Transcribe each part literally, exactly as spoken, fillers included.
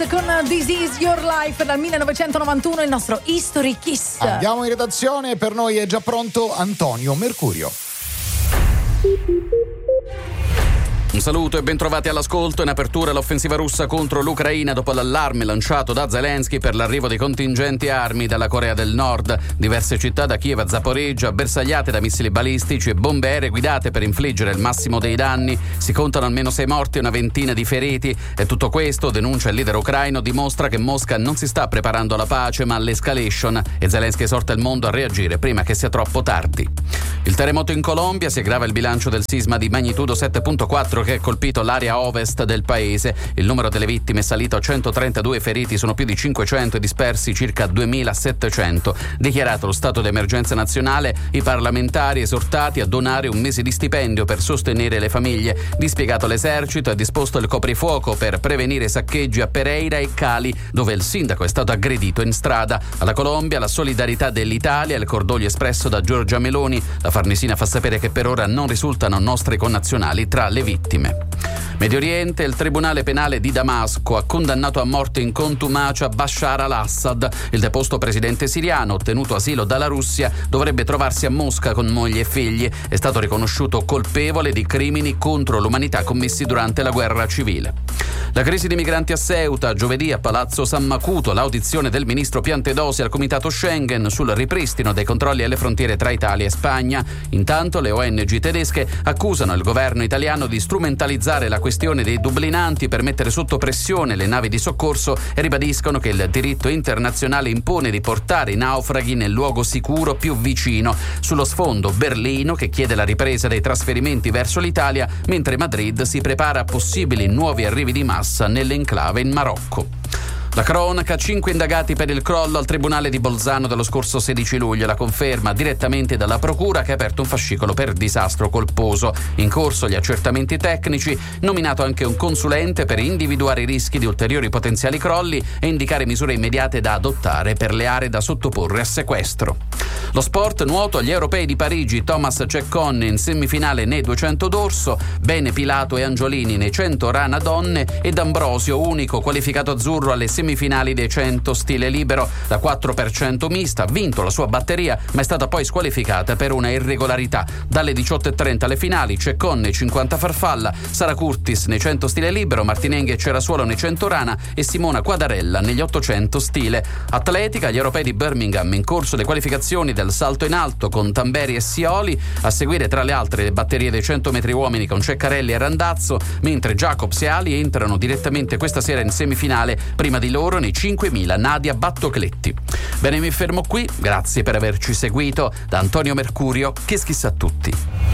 West con This Is Your Life dal millenovecentonovantuno, il nostro History Kiss. Andiamo in redazione, per noi è già pronto Antonio Mercurio. Un saluto e bentrovati all'ascolto. In apertura l'offensiva russa contro l'Ucraina dopo l'allarme lanciato da Zelensky per l'arrivo di contingenti armi dalla Corea del Nord. Diverse città da Kiev a Zaporizhzhia bersagliate da missili balistici e bombe aeree guidate per infliggere il massimo dei danni. Si contano almeno sei morti e una ventina di feriti. E tutto questo, denuncia il leader ucraino, dimostra che Mosca non si sta preparando alla pace ma all'escalation, e Zelensky esorta il mondo a reagire prima che sia troppo tardi. Il terremoto in Colombia, si aggrava il bilancio del sisma di magnitudo sette virgola quattro che ha colpito l'area ovest del paese. Il numero delle vittime è salito a centotrentadue, feriti sono più di cinquecento e dispersi circa duemilasettecento. Dichiarato lo stato d'emergenza nazionale, i parlamentari esortati a donare un mese di stipendio per sostenere le famiglie. Dispiegato l'esercito, ha disposto il coprifuoco per prevenire saccheggi a Pereira e Cali, dove il sindaco è stato aggredito in strada. Alla Colombia la solidarietà dell'Italia e il cordoglio espresso da Giorgia Meloni. La Farnesina fa sapere che per ora non risultano nostri connazionali tra le vittime. Medio Oriente, il Tribunale Penale di Damasco ha condannato a morte in contumacia Bashar al-Assad. Il deposto presidente siriano, ottenuto asilo dalla Russia, dovrebbe trovarsi a Mosca con moglie e figli. È stato riconosciuto colpevole di crimini contro l'umanità commessi durante la guerra civile. La crisi dei migranti a Ceuta, giovedì a Palazzo San Macuto, l'audizione del ministro Piantedosi al Comitato Schengen sul ripristino dei controlli alle frontiere tra Italia e Spagna. Intanto le O N G tedesche accusano il governo italiano di strumentalizzare la questione dei dublinanti per mettere sotto pressione le navi di soccorso e ribadiscono che il diritto internazionale impone di portare i naufraghi nel luogo sicuro più vicino. Sullo sfondo Berlino, che chiede la ripresa dei trasferimenti verso l'Italia, mentre Madrid si prepara a possibili nuovi arrivi di massa nell'enclave in Marocco. La cronaca, cinque indagati per il crollo al tribunale di Bolzano dello scorso sedici luglio, la conferma direttamente dalla procura che ha aperto un fascicolo per disastro colposo. In corso gli accertamenti tecnici, nominato anche un consulente per individuare i rischi di ulteriori potenziali crolli e indicare misure immediate da adottare per le aree da sottoporre a sequestro. Lo sport, nuoto, agli europei di Parigi, Thomas Ceccone in semifinale nei duecento d'orso, Bene Pilato e Angiolini nei cento rana donne ed Ambrosio, unico qualificato azzurro alle semifinali semifinali dei cento stile libero. Da quattro per cento mista, ha vinto la sua batteria ma è stata poi squalificata per una irregolarità. Dalle diciotto e trenta alle finali, Ceccone cinquanta farfalla, Sara Curtis nei cento stile libero, Martinenghi e Cerasuolo nei cento rana e Simona Quadarella negli ottocento stile. Atletica, gli europei di Birmingham, in corso le qualificazioni del salto in alto con Tamberi e Sioli, a seguire tra le altre le batterie dei cento metri uomini con Ceccarelli e Randazzo, mentre Jacobs e Ali entrano direttamente questa sera in semifinale, prima di loro nei cinquemila Nadia Battocletti. Bene, mi fermo qui, grazie per averci seguito. Da Antonio Mercurio, Kiss Kiss a tutti.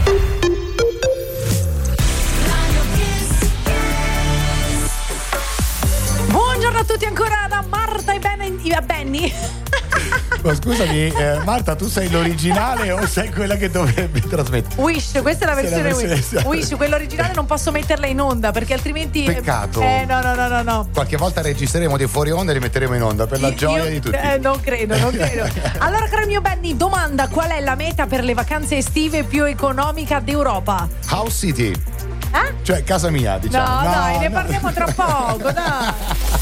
Buongiorno a tutti ancora da Marta e Ben- Benny. Ma scusami, eh, Marta, tu sei l'originale o sei quella che dovrebbe trasmettere? Wish, questa è la versione, la versione Wish. Wish, quella originale non posso metterla in onda perché altrimenti. Peccato. Eh, no, no, no, no, no. Qualche volta registreremo dei fuori onda e li metteremo in onda per la Io- gioia io- di tutti. Eh, non credo, non credo. Allora, caro mio Benny, domanda: qual è la meta per le vacanze estive più economica d'Europa? House City. Eh? Cioè casa mia, diciamo. No, No, dai, ne no. parliamo tra poco, dai.